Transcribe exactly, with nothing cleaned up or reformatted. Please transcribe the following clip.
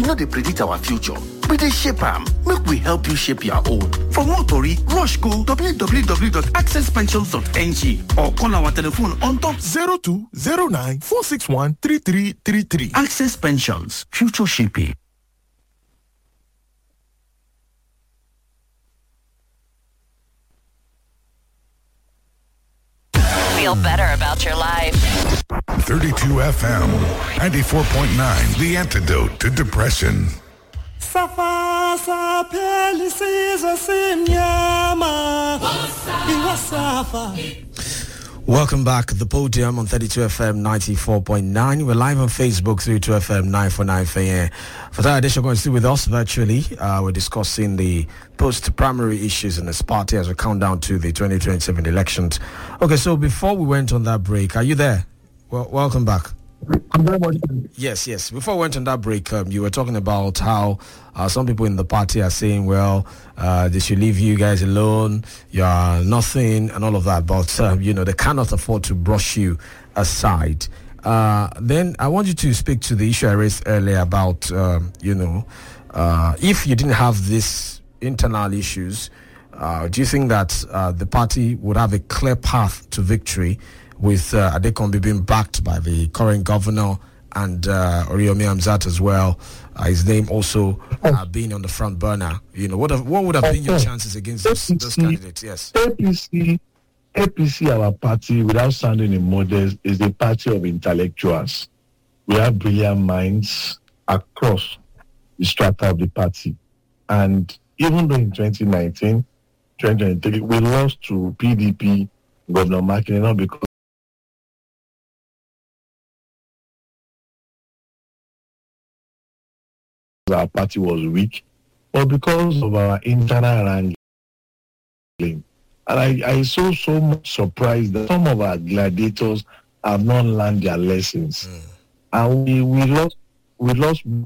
no dey predict our future, we dey shape am. Make we help you shape your own. For more tori, rush go w w w dot access pensions dot n g or call our telephone on top zero two zero nine four six one three three three three. Access Pensions, future shaping. Feel better about your life. thirty-two F M, ninety-four point nine, the antidote to depression. Safa sapeli sizo simnyama. Safa. Welcome back. The Podium on thirty-two F M ninety-four point nine. We're live on Facebook, thirty-two F M nine forty-nine F M. For that edition, going to still with us virtually. Uh, we're discussing the post-primary issues in this party as we count down to the twenty twenty-seven elections. Okay, so before we went on that break, are you there? Well, welcome back. I'm very much. Yes, yes. Before we went on that break, um, you were talking about how uh, some people in the party are saying, well, uh, they should leave you guys alone, you are nothing, and all of that. But, um, you know, they cannot afford to brush you aside. Uh, then I want you to speak to the issue I raised earlier about, um, you know, uh, if you didn't have these internal issues, uh, do you think that uh, the party would have a clear path to victory with uh, Adekombi being backed by the current governor and uh, Oriyomi Hamzat as well, uh, his name also uh, being on the front burner? You know, what have, what would have been your chances against those, those candidates? Yes. A P C, A P C, our party, without sounding immodest, is a party of intellectuals. We have brilliant minds across the strata of the party. And even though in twenty nineteen, twenty twenty-three, we lost to P D P, Governor Makinde, not because our party was weak, but because of our internal wrangling. And I, I so, so much surprised that some of our gladiators have not learned their lessons. Mm. And we, we lost we lost